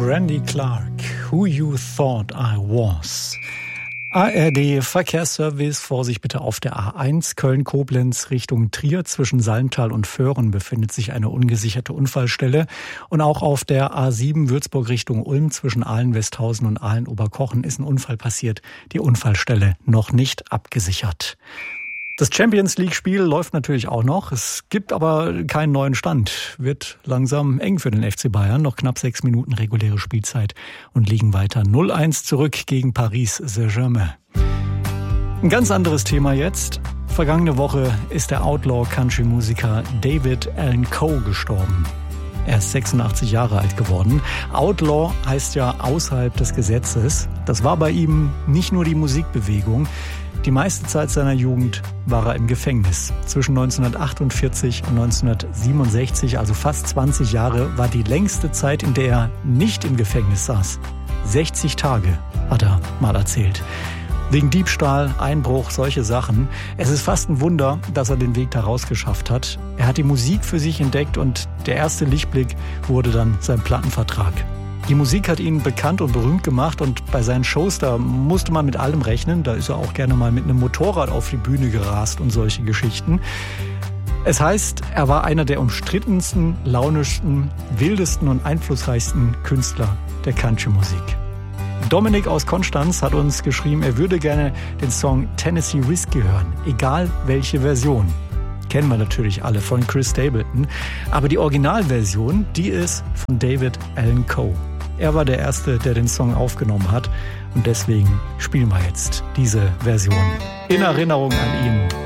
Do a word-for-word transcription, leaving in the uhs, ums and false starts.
Randy Clark, Who You Thought I Was. A R D-Verkehrsservice, Vorsicht bitte auf der A eins Köln-Koblenz Richtung Trier. Zwischen Salmtal und Föhren befindet sich eine ungesicherte Unfallstelle. Und auch auf der A sieben Würzburg Richtung Ulm zwischen Aalen-Westhausen und Aalen-Oberkochen ist ein Unfall passiert. Die Unfallstelle noch nicht abgesichert. Das Champions-League-Spiel läuft natürlich auch noch. Es gibt aber keinen neuen Stand. Wird langsam eng für den F C Bayern. Noch knapp sechs Minuten reguläre Spielzeit und liegen weiter null eins zurück gegen Paris Saint-Germain. Ein ganz anderes Thema jetzt. Vergangene Woche ist der Outlaw-Country-Musiker David Allan Coe gestorben. Er ist sechsundachtzig Jahre alt geworden. Outlaw heißt ja außerhalb des Gesetzes. Das war bei ihm nicht nur die Musikbewegung. Die meiste Zeit seiner Jugend war er im Gefängnis. Zwischen neunzehnhundertachtundvierzig und neunzehnhundertsiebenundsechzig, also fast zwanzig Jahre, war die längste Zeit, in der er nicht im Gefängnis saß. sechzig Tage, hat er mal erzählt. Wegen Diebstahl, Einbruch, solche Sachen. Es ist fast ein Wunder, dass er den Weg da rausgeschafft hat. Er hat die Musik für sich entdeckt und der erste Lichtblick wurde dann sein Plattenvertrag. Die Musik hat ihn bekannt und berühmt gemacht und bei seinen Shows, da musste man mit allem rechnen. Da ist er auch gerne mal mit einem Motorrad auf die Bühne gerast und solche Geschichten. Es heißt, er war einer der umstrittensten, launischsten, wildesten und einflussreichsten Künstler der Country-Musik. Dominik aus Konstanz hat uns geschrieben, er würde gerne den Song Tennessee Whiskey hören, egal welche Version. Kennen wir natürlich alle von Chris Stapleton, aber die Originalversion, die ist von David Allan Coe. Er war der Erste, der den Song aufgenommen hat und deswegen spielen wir jetzt diese Version in Erinnerung an ihn.